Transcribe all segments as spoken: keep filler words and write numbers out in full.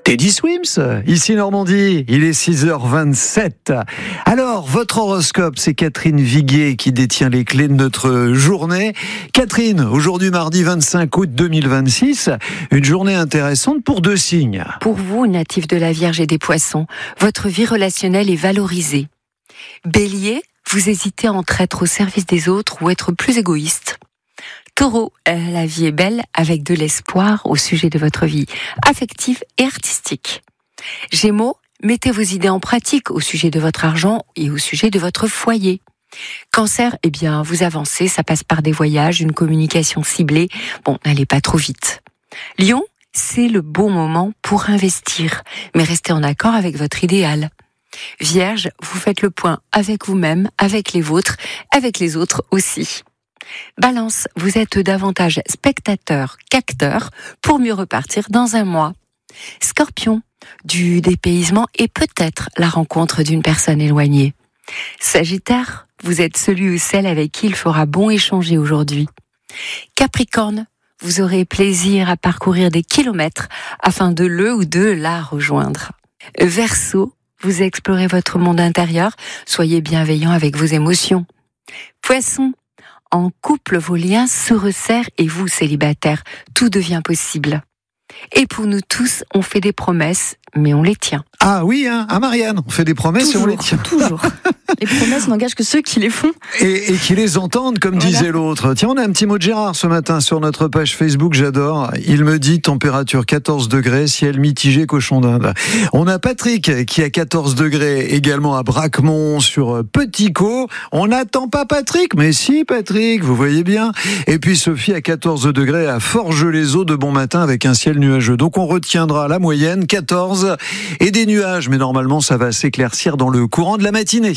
Teddy Swims, ici Normandie, il est six heures vingt-sept. Alors, votre horoscope, c'est Catherine Viguier qui détient les clés de notre journée. Catherine, aujourd'hui mardi vingt-cinq août deux mille vingt-six, une journée intéressante pour deux signes. Pour vous, natif de la Vierge et des Poissons, votre vie relationnelle est valorisée. Bélier, vous hésitez entre être au service des autres ou être plus égoïste. Taureau, la vie est belle avec de l'espoir au sujet de votre vie affective et artistique. Gémeaux, mettez vos idées en pratique au sujet de votre argent et au sujet de votre foyer. Cancer, eh bien, vous avancez, ça passe par des voyages, une communication ciblée. Bon, n'allez pas trop vite. Lion, c'est le bon moment pour investir, mais restez en accord avec votre idéal. Vierge, vous faites le point avec vous-même, avec les vôtres, avec les autres aussi. Balance, vous êtes davantage spectateur qu'acteur pour mieux repartir dans un mois. Scorpion, du dépaysement et peut-être la rencontre d'une personne éloignée. Sagittaire, vous êtes celui ou celle avec qui il fera bon échanger aujourd'hui. Capricorne, vous aurez plaisir à parcourir des kilomètres afin de le ou de la rejoindre. Verseau, vous explorez votre monde intérieur, soyez bienveillant avec vos émotions. Poisson, en couple, vos liens se resserrent et vous, célibataire, tout devient possible. Et pour nous tous, on fait des promesses, mais on les tient. Ah oui, hein, à Marianne, on fait des promesses toujours, et on les tient. Toujours. Les promesses n'engagent que ceux qui les font. Et, et qui les entendent, comme voilà. Disait l'autre. Tiens, on a un petit mot de Gérard ce matin sur notre page Facebook, j'adore. Il me dit température quatorze degrés, ciel mitigé, cochon d'Inde. On a Patrick qui a quatorze degrés également à Braquemont sur Petit Caux. On n'attend pas Patrick, mais si Patrick, vous voyez bien. Et puis Sophie à quatorze degrés à Forges-les-Eaux de bon matin avec un ciel nuageux. Donc on retiendra la moyenne, quatorze et des nuages, mais normalement ça va s'éclaircir dans le courant de la matinée.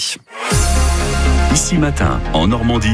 Ici Matin, en Normandie,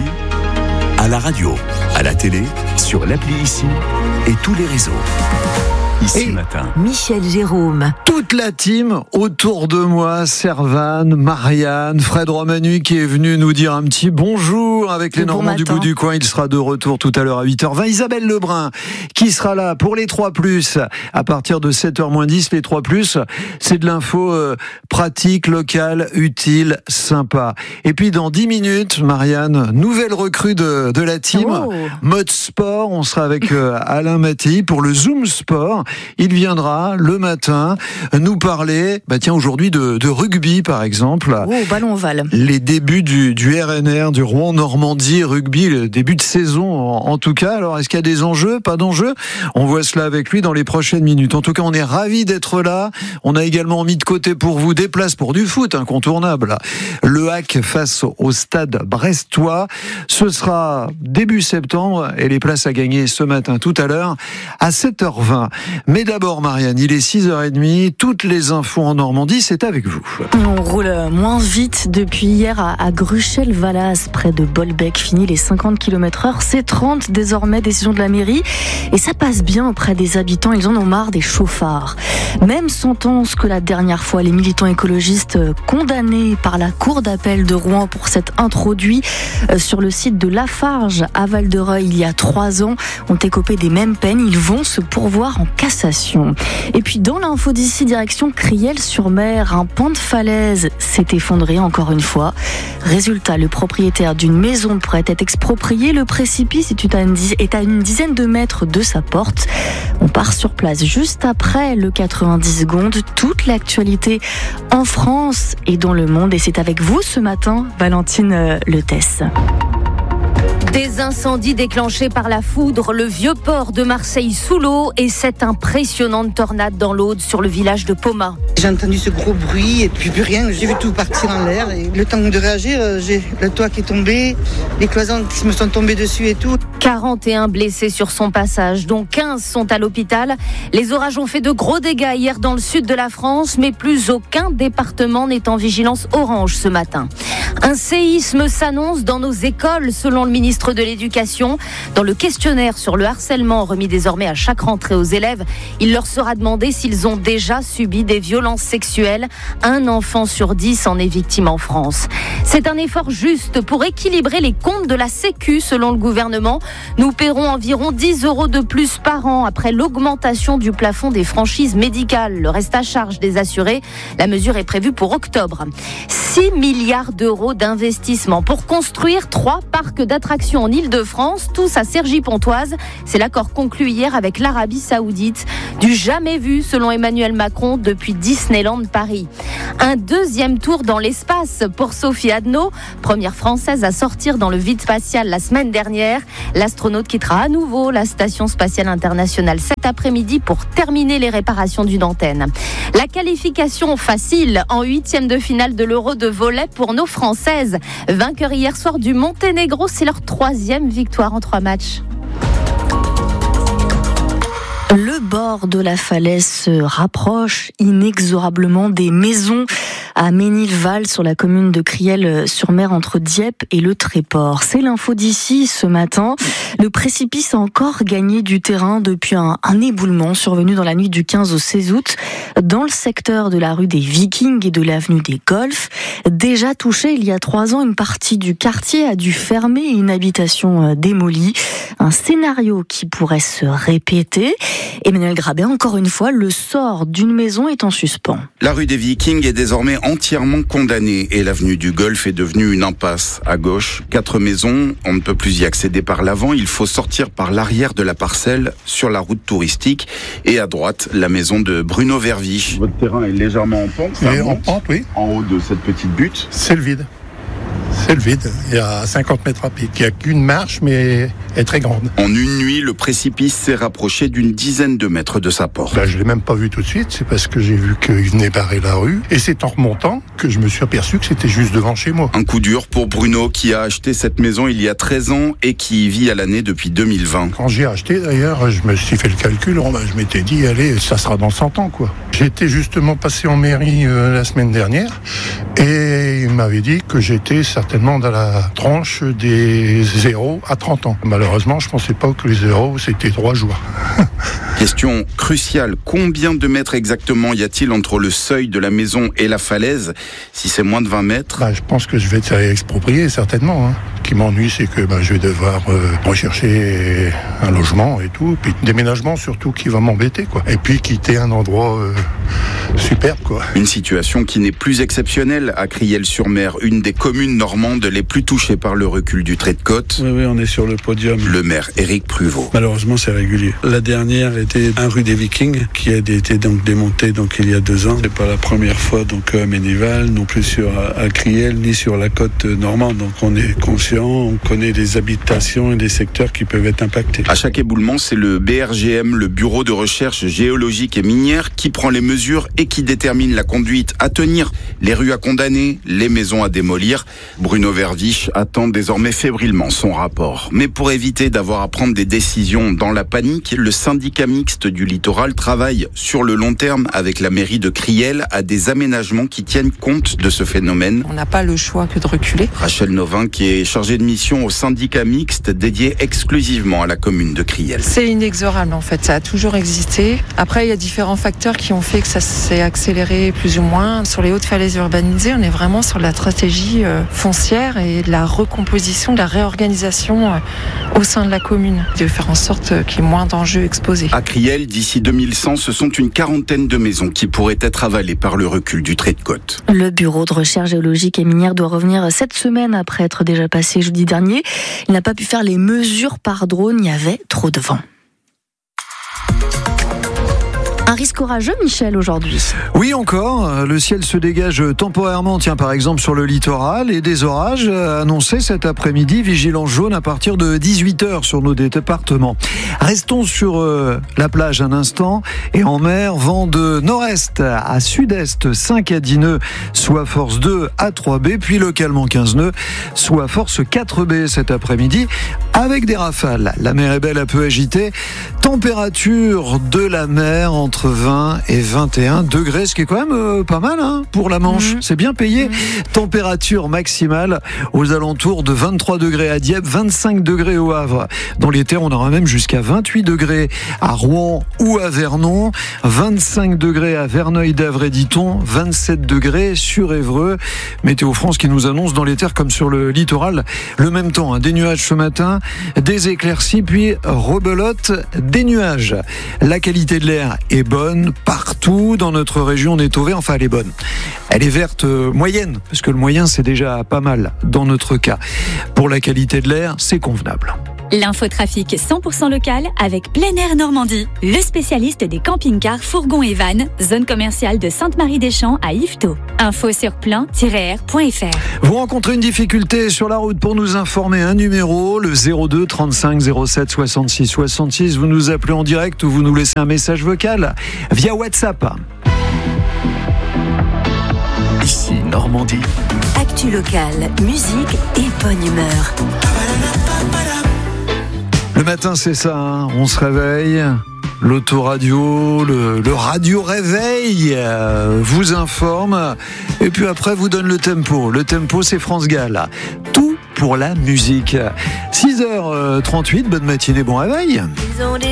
à la radio, à la télé, sur l'appli Ici et tous les réseaux. Ici et Matin. Michel Jérôme. Toute la team autour de moi, Servane, Marianne, Fred Romanu qui est venu nous dire un petit bonjour avec les bon Normands du bout du coin. Il sera de retour tout à l'heure à huit heures vingt. Isabelle Lebrun qui sera là pour les trois plus à partir de sept heures moins dix. Les trois plus, c'est de l'info euh, pratique, locale, utile, sympa. Et puis dans dix minutes, Marianne, nouvelle recrue de, de la team, oh. mode sport. On sera avec euh, Alain Mattei pour le Zoom Sport. Il viendra le matin nous parler, bah tiens aujourd'hui de, de rugby par exemple. Oh, ballon ovale. Les débuts du, du R N R, du Rouen Normandie rugby, le début de saison en, en tout cas. Alors est-ce qu'il y a des enjeux, pas d'enjeux? On voit cela avec lui dans les prochaines minutes. En tout cas, on est ravis d'être là. On a également mis de côté pour vous des places pour du foot incontournable. Le H A C face au stade brestois. Ce sera début septembre et les places à gagner ce matin tout à l'heure à sept heures vingt. Mais d'abord, Marianne, il est six heures trente. Toutes les infos en Normandie, c'est avec vous. On roule moins vite depuis hier à, à Gruchel-Vallas, près de Bolbec. Fini les cinquante kilomètres heure. C'est trente désormais, décision de la mairie. Et ça passe bien auprès des habitants. Ils en ont marre des chauffards. Même sentence que la dernière fois, les militants écologistes condamnés par la cour d'appel de Rouen pour s'être introduits sur le site de Lafarge à Val-de-Reuil il y a trois ans ont écopé des mêmes peines. Ils vont se pourvoir en cassation. Et puis dans l'info d'ici, direction Criel-sur-Mer, un pan de falaise s'est effondré encore une fois. Résultat, le propriétaire d'une maison de prête est exproprié. Le précipice est à une dizaine de mètres de sa porte. On part sur place juste après le quatre-vingt-dix secondes. Toute l'actualité en France et dans le monde. Et c'est avec vous ce matin, Valentine Letesse. Des incendies déclenchés par la foudre, le vieux port de Marseille sous l'eau et cette impressionnante tornade dans l'Aude sur le village de Poma. J'ai entendu ce gros bruit et puis plus rien. J'ai vu tout partir en l'air. Et le temps de réagir, j'ai le toit qui est tombé, les cloisons qui me sont tombées dessus et tout. quarante et un blessés sur son passage, dont quinze sont à l'hôpital. Les orages ont fait de gros dégâts hier dans le sud de la France, mais plus aucun département n'est en vigilance orange ce matin. Un séisme s'annonce dans nos écoles, selon le ministre ministre de l'Éducation. Dans le questionnaire sur le harcèlement remis désormais à chaque rentrée aux élèves, il leur sera demandé s'ils ont déjà subi des violences sexuelles. Un enfant sur dix en est victime en France. C'est un effort juste pour équilibrer les comptes de la Sécu, selon le gouvernement. Nous paierons environ dix euros de plus par an après l'augmentation du plafond des franchises médicales. Le reste à charge des assurés, la mesure est prévue pour octobre. six milliards d'euros d'investissement pour construire trois parcs d'attractions en Île-de-France, tous à Cergy-Pontoise. C'est l'accord conclu hier avec l'Arabie Saoudite. Du jamais vu, selon Emmanuel Macron, depuis Disneyland Paris. Un deuxième tour dans l'espace pour Sophie Adno, première française à sortir dans le vide spatial la semaine dernière. L'astronaute quittera à nouveau la Station spatiale internationale cet après-midi pour terminer les réparations d'une antenne. La qualification facile en huitième de finale de l'Euro de volley pour nos Françaises. Vainqueurs hier soir du Monténégro, c'est leur troisième victoire en trois matchs. Le bord de la falaise se rapproche inexorablement des maisons à Ménilval, sur la commune de Criel-sur-Mer, entre Dieppe et le Tréport. C'est l'info d'ici ce matin. Le précipice a encore gagné du terrain depuis un, un éboulement survenu dans la nuit du quinze au seize août dans le secteur de la rue des Vikings et de l'avenue des Golfs. Déjà touché il y a trois ans, une partie du quartier a dû fermer et une habitation démolie. Un scénario qui pourrait se répéter. Emmanuel Grabet, encore une fois, le sort d'une maison est en suspens. La rue des Vikings est désormais entièrement condamnée et l'avenue du Golfe est devenue une impasse. À gauche, quatre maisons, on ne peut plus y accéder par l'avant, il faut sortir par l'arrière de la parcelle sur la route touristique. Et à droite, la maison de Bruno Verviche. Votre terrain est légèrement en pente, ça oui, monte, en pente, oui. En haut de cette petite butte. C'est le vide. C'est le vide. Il y a cinquante mètres à pied. Il n'y a qu'une marche, mais elle est très grande. En une nuit, le précipice s'est rapproché d'une dizaine de mètres de sa porte. Ben, je ne l'ai même pas vu tout de suite. C'est parce que j'ai vu qu'il venait barrer la rue. Et c'est en remontant que je me suis aperçu que c'était juste devant chez moi. Un coup dur pour Bruno qui a acheté cette maison il y a treize ans et qui y vit à l'année depuis deux mille vingt. Quand j'ai acheté, d'ailleurs, je me suis fait le calcul. Ben, je m'étais dit, allez, ça sera dans cent ans, quoi. J'étais justement passé en mairie euh, la semaine dernière et il m'avait dit que j'étais certainement dans la tranche des zéro à trente ans. Malheureusement, je ne pensais pas que les zéros, c'était trois jours. Question cruciale, combien de mètres exactement y a-t-il entre le seuil de la maison et la falaise? Si c'est moins de vingt mètres... Bah, je pense que je vais être exproprié, certainement. Hein. Ce qui m'ennuie, c'est que bah, je vais devoir euh, rechercher un logement et tout. Puis déménagement, surtout, qui va m'embêter, quoi. Et puis quitter un endroit euh, superbe, quoi. Une situation qui n'est plus exceptionnelle à Criel-sur-Mer, une des communes normandes les plus touchées par le recul du trait de côte. Oui, oui, on est sur le podium. Le maire Éric Pruvot. Malheureusement, c'est régulier. La dernière était un rue des Vikings, qui a été donc démontée donc il y a deux ans. C'est pas la première fois donc à Ménéval, non plus sur à Criel, ni sur la côte normande. Donc on est conscient, on connaît les habitations et les secteurs qui peuvent être impactés. À chaque éboulement, c'est le B R G M, le Bureau de recherche géologique et minière, qui prend les mesures et qui détermine la conduite à tenir, les rues à condamner, les maisons à démolir. Bruno Verviche attend désormais fébrilement son rapport. Mais pour éviter d'avoir à prendre des décisions dans la panique, le syndicat mixte du littoral travaille sur le long terme avec la mairie de Criel à des aménagements qui tiennent compte de ce phénomène. On n'a pas le choix que de reculer. Rachel Novin, qui est chargée de mission au syndicat mixte dédié exclusivement à la commune de Criel. C'est inexorable en fait, ça a toujours existé. Après, il y a différents facteurs qui ont fait que ça s'est accéléré plus ou moins. Sur les hautes falaises urbanisées, on est vraiment sur la stratégie foncière et de la recomposition, de la réorganisation au sein de la commune, de faire en sorte qu'il y ait moins d'enjeux exposés. À Criel, d'ici deux mille cent, ce sont une quarantaine de maisons qui pourraient être avalées par le recul du trait de côte. Le bureau de recherche géologique et minière doit revenir cette semaine après être déjà passé jeudi dernier. Il n'a pas pu faire les mesures par drone, il y avait trop de vent. Un risque orageux, Michel, aujourd'hui. Oui, encore. Le ciel se dégage temporairement, tiens, par exemple, sur le littoral, et des orages annoncés cet après-midi. Vigilance jaune à partir de dix-huit heures sur nos départements. Restons sur euh, la plage un instant. Et en mer, vent de nord-est à sud-est, cinq à dix nœuds, soit force deux à trois B, puis localement quinze nœuds, soit force quatre B cet après-midi. avec des rafales. La mer est belle, un peu agitée. Température de la mer entre vingt et vingt et un degrés, ce qui est quand même euh, pas mal hein, pour la Manche. Mmh. C'est bien payé. Mmh. Température maximale aux alentours de vingt-trois degrés à Dieppe, vingt-cinq degrés au Havre. Dans les terres, on aura même jusqu'à vingt-huit degrés à Rouen ou à Vernon, vingt-cinq degrés à Verneuil-d'Avre et Diton, vingt-sept degrés sur Évreux. Météo France qui nous annonce dans les terres comme sur le littoral le même temps. Hein, des nuages ce matin, des éclaircies, puis rebelote des nuages. La qualité de l'air est bonne partout dans notre région. On est au vert, enfin elle est bonne. Elle est verte euh, moyenne, parce que le moyen c'est déjà pas mal dans notre cas. Pour la qualité de l'air, c'est convenable. L'infotrafic cent pour cent local avec Plein Air Normandie, le spécialiste des camping-cars, fourgons et vannes, zone commerciale de Sainte-Marie-des-Champs à Yvetot. Info sur plein tiret r point f r. Vous rencontrez une difficulté sur la route, pour nous informer, un numéro, le zéro deux trente-cinq zéro sept soixante-six soixante-six. Vous nous appelez en direct ou vous nous laissez un message vocal via WhatsApp. Ici Normandie. Actu locale, musique et bonne humeur. Le matin, c'est ça, hein. On se réveille, l'autoradio, le, le radio-réveil euh, vous informe, et puis après vous donne le tempo. Le tempo, c'est France Gall. Tout pour la musique. six heures trente-huit, bonne matinée, bon réveil.